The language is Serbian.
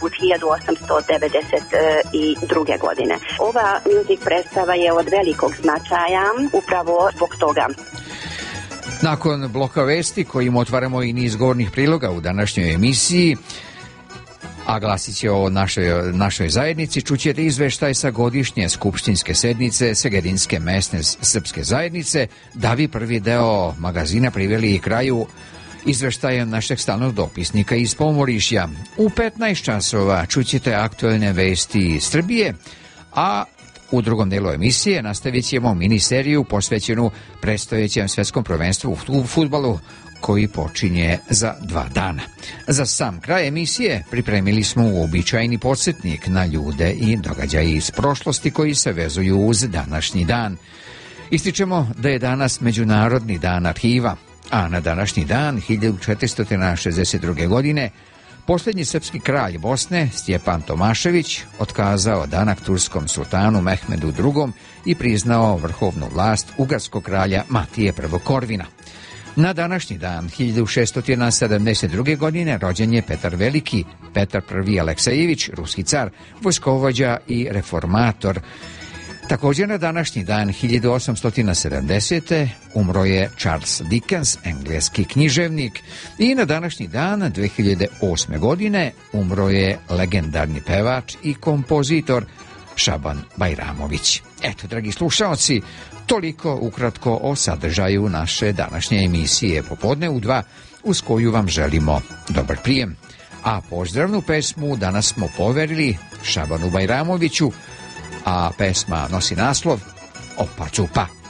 od 1892. godine. Ova music predstava je od velikog značaja upravo zbog toga. Nakon bloka vesti kojim otvaramo i niz govornih priloga u današnjoj emisiji, a glasit će o našoj zajednici, čućete izveštaj sa godišnje skupštinske sednice Segedinske mesne srpske zajednice, da bi prvi deo magazina priveli i kraju izveštajem našeg stalnog dopisnika iz Pomorišja. U 15 časova čućete aktuelne vesti iz Srbije, a u drugom delu emisije nastavit ćemo miniseriju posvećenu predstojećem svetskom prvenstvu u fudbalu koji počinje za 2 dana. Za sam kraj emisije pripremili smo uobičajeni podsjetnik na ljude i događaje iz prošlosti koji se vezuju uz današnji dan. Ističemo da je danas Međunarodni dan arhiva, a na današnji dan 1462. godine posljednji srpski kralj Bosne, Stjepan Tomašević, otkazao danak turskom sultanu Mehmedu II i priznao vrhovnu vlast ugarskog kralja Matije I Korvina. Na današnji dan 1672. godine rođen je Petar Veliki, Petar I Aleksejević, ruski car, vojskovođa i reformator. Također na današnji dan 1870. umro je Charles Dickens, engleski književnik, i na današnji dan 2008. godine umro je legendarni pevač i kompozitor Šaban Bajramović. Eto, dragi slušaoci, toliko ukratko o sadržaju naše današnje emisije Popodne u 2, uz koju vam želimo dobar prijem. A pozdravnu pesmu danas smo poverili Šabanu Bajramoviću, a pesma nosi naslov Opa Čupa.